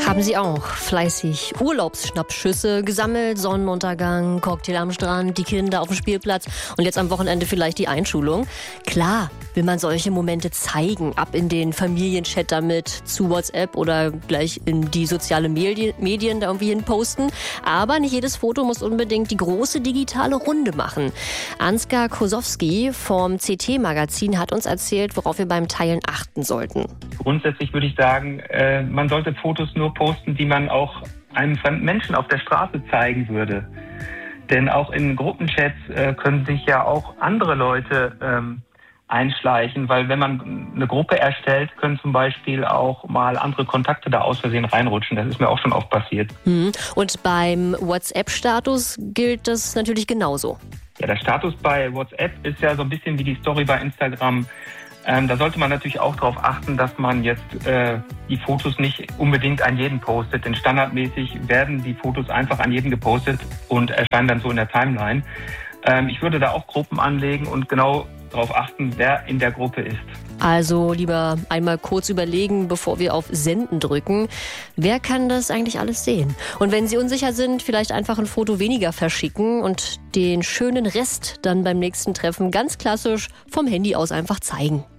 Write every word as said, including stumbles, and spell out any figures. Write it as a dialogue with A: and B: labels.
A: Haben Sie auch fleißig Urlaubsschnappschüsse gesammelt, Sonnenuntergang, Cocktail am Strand, die Kinder auf dem Spielplatz und jetzt am Wochenende vielleicht die Einschulung? Klar will man solche Momente zeigen, ab in den Familienchat damit, zu WhatsApp oder gleich in die sozialen Medien, Medien da irgendwie hin posten. Aber nicht jedes Foto muss unbedingt die große digitale Runde machen. Ansgar Kosowski vom C T-Magazin hat uns erzählt, worauf wir beim Teilen achten sollten.
B: Grundsätzlich würde ich sagen, äh, man sollte Fotos nur posten, die man auch einem fremden Menschen auf der Straße zeigen würde. Denn auch in Gruppenchats äh, können sich ja auch andere Leute ähm, einschleichen, weil wenn man eine Gruppe erstellt, können zum Beispiel auch mal andere Kontakte da aus Versehen reinrutschen. Das ist mir auch schon oft passiert.
A: Hm. Und beim WhatsApp-Status gilt das natürlich genauso.
B: Ja, der Status bei WhatsApp ist ja so ein bisschen wie die Story bei Instagram. Ähm, da sollte man natürlich auch darauf achten, dass man jetzt äh, die Fotos nicht unbedingt an jeden postet. Denn standardmäßig werden die Fotos einfach an jeden gepostet und erscheinen dann so in der Timeline. Ähm, ich würde da auch Gruppen anlegen und genau darauf achten, wer in der Gruppe ist.
A: Also lieber einmal kurz überlegen, bevor wir auf Senden drücken. Wer kann das eigentlich alles sehen? Und wenn Sie unsicher sind, vielleicht einfach ein Foto weniger verschicken und den schönen Rest dann beim nächsten Treffen ganz klassisch vom Handy aus einfach zeigen.